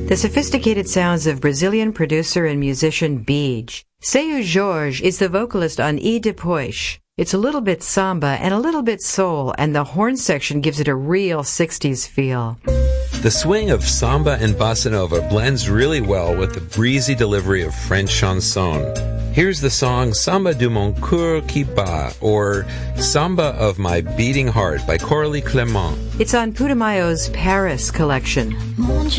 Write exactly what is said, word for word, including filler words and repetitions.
The sophisticated sounds of Brazilian producer and musician Beej. Seu Jorge is the vocalist on E Depois. It's a little bit samba and a little bit soul, and the horn section gives it a real sixties feel. The swing of samba and bossa nova blends really well with the breezy delivery of French chanson. Here's the song Samba de mon cœur qui bat, or Samba of My Beating Heart by Coralie Clément. It's on Putumayo's Paris collection.